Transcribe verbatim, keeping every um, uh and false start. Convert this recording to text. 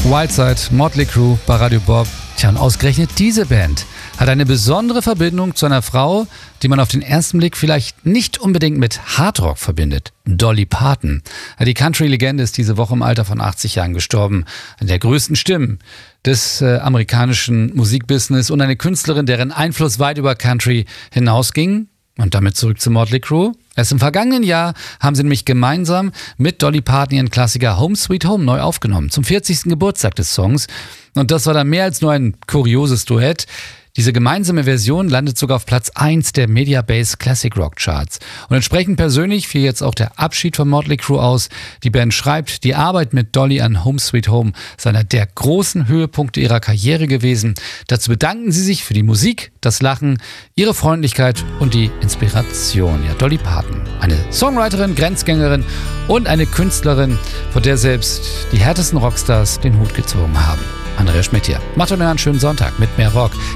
Wildside, Motley Crue bei Radio Bob. Tja, und ausgerechnet diese Band hat eine besondere Verbindung zu einer Frau, die man auf den ersten Blick vielleicht nicht unbedingt mit Hardrock verbindet. Dolly Parton. Die Country-Legende ist diese Woche im Alter von achtzig Jahren gestorben. Eine der größten Stimmen des äh, amerikanischen Musikbusiness und eine Künstlerin, deren Einfluss weit über Country hinausging. Und damit zurück zu Motley Crue. Erst im vergangenen Jahr haben sie nämlich gemeinsam mit Dolly Parton ihren Klassiker Home Sweet Home neu aufgenommen, zum vierzigsten Geburtstag des Songs. Und das war dann mehr als nur ein kurioses Duett. Diese gemeinsame Version landet sogar auf Platz eins der Mediabase Classic Rock Charts. Und entsprechend persönlich fiel jetzt auch der Abschied von Motley Crue aus. Die Band schreibt, die Arbeit mit Dolly an Home Sweet Home sei einer der großen Höhepunkte ihrer Karriere gewesen. Dazu bedanken sie sich für die Musik, das Lachen, ihre Freundlichkeit und die Inspiration. Ja, Dolly Parton, eine Songwriterin, Grenzgängerin und eine Künstlerin, vor der selbst die härtesten Rockstars den Hut gezogen haben. Andrea Schmidt hier. Macht euch mir einen schönen Sonntag mit mehr Rock.